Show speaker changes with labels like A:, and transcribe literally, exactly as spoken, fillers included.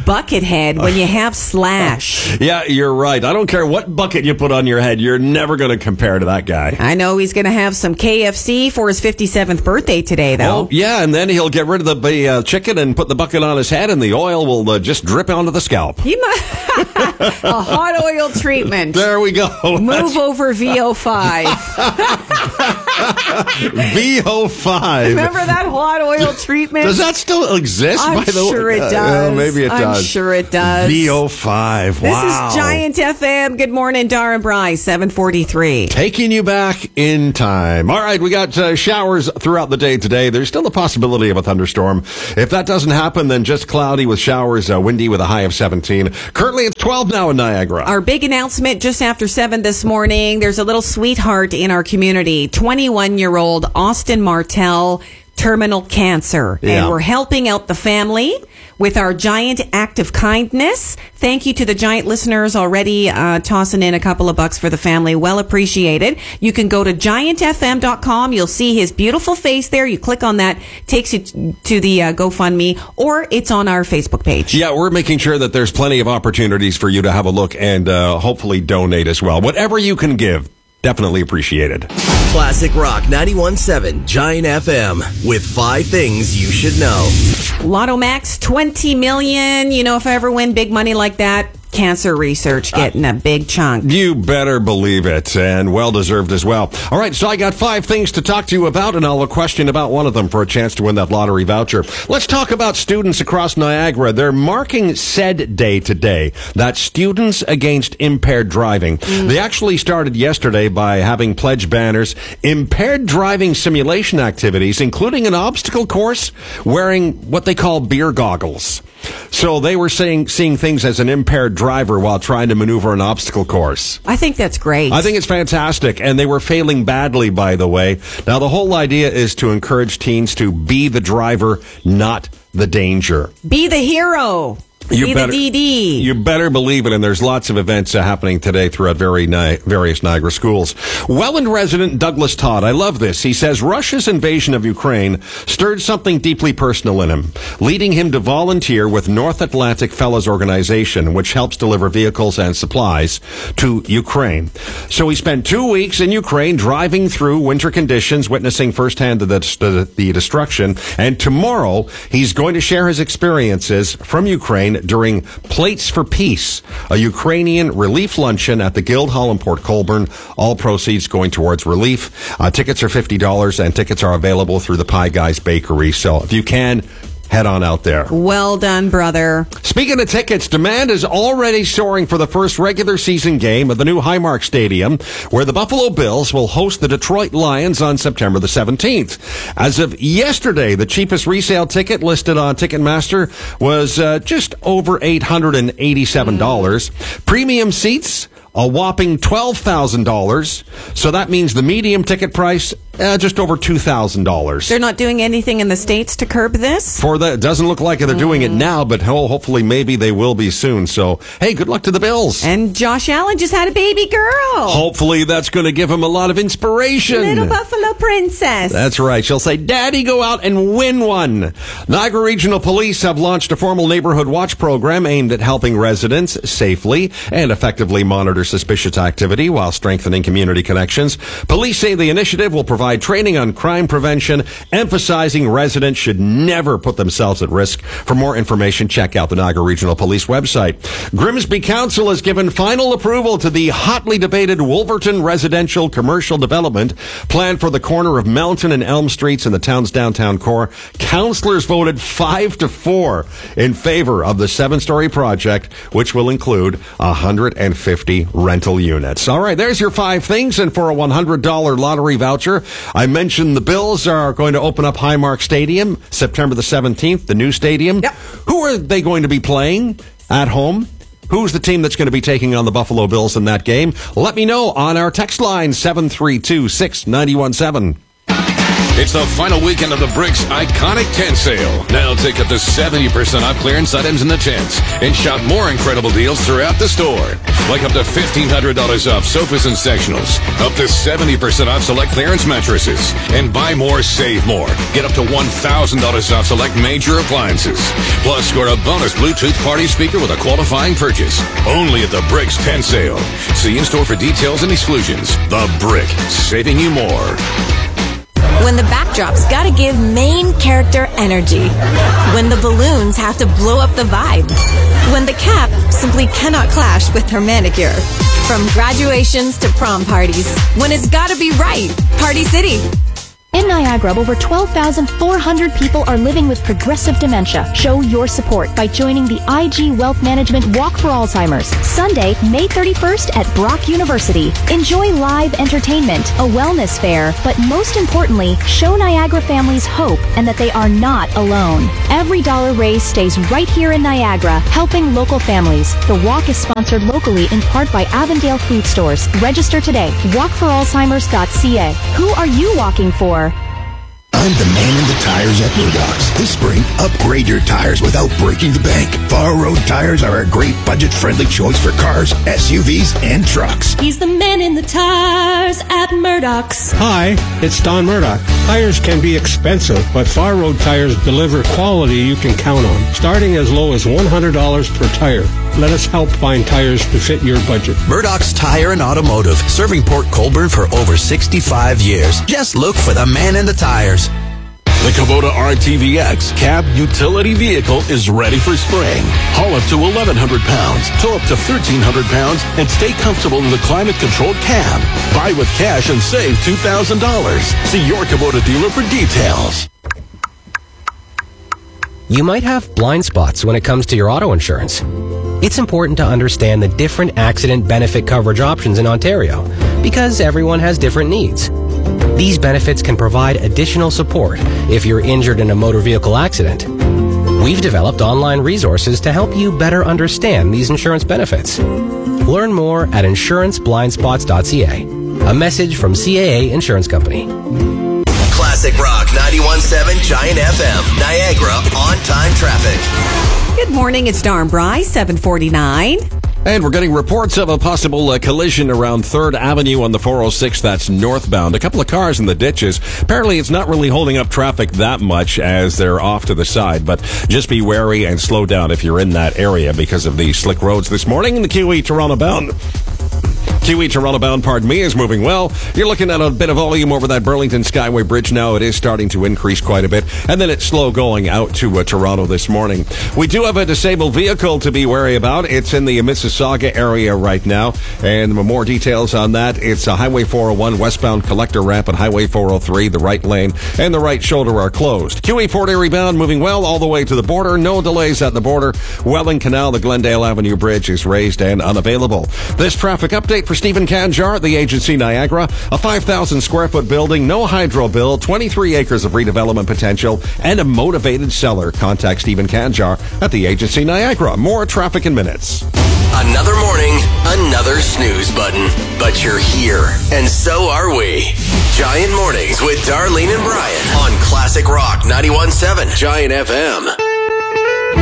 A: bucket head when you have Slash.
B: Yeah, you're right. I don't care what bucket you put on your head. You're never going to compare to that guy.
A: I know he's going to have some K F C for his fifty-seventh birthday today, though.
B: Oh, yeah, and then he'll get rid of the uh, chicken and put the bucket on his head, and the oil will uh, just drip onto the scalp.
A: He might a hot oil treatment.
B: There we go.
A: Move
B: That's...
A: over V O five.
B: V O five.
A: Remember that hot oil treatment?
B: Does that still exist?
A: I'm
B: by the
A: sure
B: way?
A: it does.
B: Uh, maybe it does.
A: I'm sure it does.
B: V O five. Wow.
A: This is Giant F M. Good morning, Dara Bryce, seven forty-three.
B: Taking you back in time. All right, we got uh, showers throughout the day today. There's still the possibility of a thunderstorm. If that doesn't happen, then just cloudy with showers, uh, windy with a high of seventeen. Currently, it's twelve now in Niagara.
A: Our big announcement just after seven this morning. There's a little sweetheart in our community, twenty-one-year-old Austin Martell, terminal cancer.
B: Yeah.
A: And we're helping out the family with our Giant Act of Kindness. Thank you to the Giant listeners already uh, tossing in a couple of bucks for the family. Well appreciated. You can go to giant f m dot com. You'll see his beautiful face there. You click on that, takes you to the uh, GoFundMe, or it's on our Facebook page.
B: Yeah, we're making sure that there's plenty of opportunities for you to have a look and uh, hopefully donate as well. Whatever you can give, definitely appreciated.
C: Classic Rock ninety-one point seven Giant F M with five things you should know.
A: Lotto Max, twenty million. You know, if I ever win big money like that, cancer research getting a big chunk.
B: You better believe it, and well-deserved as well. All right, so I got five things to talk to you about, and I'll question about one of them for a chance to win that lottery voucher. Let's talk about students across Niagara. They're marking SAID Day today. That's Students Against Impaired Driving. Mm. They actually started yesterday by having pledge banners, impaired driving simulation activities, including an obstacle course, wearing what they call beer goggles. So they were saying, seeing things as an impaired driver while trying to maneuver an obstacle course.
A: I think that's great.
B: I think it's fantastic, and they were failing badly, by the way. Now, the whole idea is to encourage teens to be the driver, not the danger.
A: Be the hero.
B: You
A: Be
B: better,
A: the D D.
B: You better believe it, and there's lots of events uh, happening today throughout very Ni- various Niagara schools. Welland resident Douglas Todd, I love this. He says Russia's invasion of Ukraine stirred something deeply personal in him, leading him to volunteer with North Atlantic Fellows Organization, which helps deliver vehicles and supplies to Ukraine. So he spent two weeks in Ukraine driving through winter conditions, witnessing firsthand the, the, the destruction, and tomorrow he's going to share his experiences from Ukraine during Plates for Peace, a Ukrainian relief luncheon at the Guildhall in Port Colborne. All proceeds going towards relief. Uh, tickets are fifty dollars, and tickets are available through the Pie Guys Bakery. So if you can, head on out there.
A: Well done, brother.
B: Speaking of tickets, demand is already soaring for the first regular season game of the new Highmark Stadium, where the Buffalo Bills will host the Detroit Lions on September the seventeenth. As of yesterday, the cheapest resale ticket listed on Ticketmaster was uh, just over eight hundred eighty-seven dollars. Mm. Premium seats, a whopping twelve thousand dollars. So that means the medium ticket price, uh, just over two thousand dollars.
A: They're not doing anything in the States to curb this?
B: For the, it doesn't look like they're mm. doing it now, but ho- hopefully maybe they will be soon. So, hey, good luck to the Bills.
A: And Josh Allen just had a baby girl.
B: Hopefully that's going to give him a lot of inspiration.
A: Little Buffalo Princess.
B: That's right. She'll say, Daddy, go out and win one. Niagara Regional Police have launched a formal neighborhood watch program aimed at helping residents safely and effectively monitor suspicious activity while strengthening community connections. Police say the initiative will provide training on crime prevention, emphasizing residents should never put themselves at risk. For more information, check out the Niagara Regional Police website. Grimsby Council has given final approval to the hotly debated Wolverton residential commercial development planned for the corner of Mountain and Elm Streets in the town's downtown core. Councillors voted five to four in favor of the seven-story project, which will include one hundred fifty rental units. All right, there's your five things. And for a one hundred dollars lottery voucher, I mentioned the Bills are going to open up Highmark Stadium September the seventeenth, the new stadium.
A: Yep.
B: Who are they going to be playing at home? Who's the team that's going to be taking on the Buffalo Bills in that game? Let me know on our text line, seven three two, six nine one seven.
D: It's the final weekend of the Bricks iconic tent sale. Now take up to seventy percent off clearance items in the tents and shop more incredible deals throughout the store. Like up to fifteen hundred dollars off sofas and sectionals, up to seventy percent off select clearance mattresses, and buy more, save more. Get up to one thousand dollars off select major appliances. Plus, score a bonus Bluetooth party speaker with a qualifying purchase. Only at the Bricks tent sale. See in-store for details and exclusions. The Brick, saving you more.
E: When the backdrop's gotta give main character energy. When the balloons have to blow up the vibe. When the cap simply cannot clash with her manicure. From graduations to prom parties. When it's gotta be right. Party City.
F: In Niagara, over twelve thousand four hundred people are living with progressive dementia. Show your support by joining the I G Wealth Management Walk for Alzheimer's, Sunday, May thirty-first at Brock University. Enjoy live entertainment, a wellness fair, but most importantly, show Niagara families hope and that they are not alone. Every dollar raised stays right here in Niagara, helping local families. The walk is sponsored locally in part by Avondale Food Stores. Register today. walk for alzheimers dot c a. Who are you walking for?
G: I'm the man in the tires at Murdoch's. This spring, upgrade your tires without breaking the bank. Far Road tires are a great budget-friendly choice for cars, S U Vs, and trucks.
H: He's the man in the tires at Murdoch's.
I: Hi, it's Don Murdoch. Tires can be expensive, but Far Road tires deliver quality you can count on, starting as low as one hundred dollars per tire. Let us help find tires to fit your budget.
J: Murdoch's Tire and Automotive, serving Port Colborne for over sixty-five years. Just look for the man in the tires.
D: The Kubota R T V X cab utility vehicle is ready for spring. Haul up to eleven hundred pounds, tow up to thirteen hundred pounds, and stay comfortable in the climate-controlled cab. Buy with cash and save two thousand dollars. See your Kubota dealer for details.
K: You might have blind spots when it comes to your auto insurance. It's important to understand the different accident benefit coverage options in Ontario because everyone has different needs. These benefits can provide additional support if you're injured in a motor vehicle accident. We've developed online resources to help you better understand these insurance benefits. Learn more at insurance blind spots dot c a. A message from C A A Insurance Company.
C: Classic Rock ninety-one point seven Giant F M, Niagara on-time traffic.
A: Good morning, it's Darn Bry, seven forty-nine.
B: And we're getting reports of a possible uh, collision around third Avenue on the four oh six, that's northbound. A couple of cars in the ditches. Apparently, it's not really holding up traffic that much as they're off to the side, but just be wary and slow down if you're in that area because of the slick roads this morning in the Q E Toronto bound. Q E Toronto bound, pardon me, is moving well. You're looking at a bit of volume over that Burlington Skyway Bridge now. It is starting to increase quite a bit. And then it's slow going out to uh, Toronto this morning. We do have a disabled vehicle to be wary about. It's in the Mississauga area right now. And more details on that, it's a Highway four oh one westbound collector ramp and Highway four oh three. The right lane and the right shoulder are closed. Q E Port Erie bound moving well all the way to the border. No delays at the border. Welland Canal, the Glendale Avenue Bridge is raised and unavailable. This traffic update for Stephen Kanjar, the agency Niagara. A five thousand square foot building, no hydro bill, twenty-three acres of redevelopment potential, and a motivated seller. Contact Stephen Kanjar at the agency Niagara. More traffic in minutes.
C: Another morning, another snooze button. But you're here, and so are we. Giant Mornings with Darlene and Brian on Classic Rock ninety-one point seven Giant F M.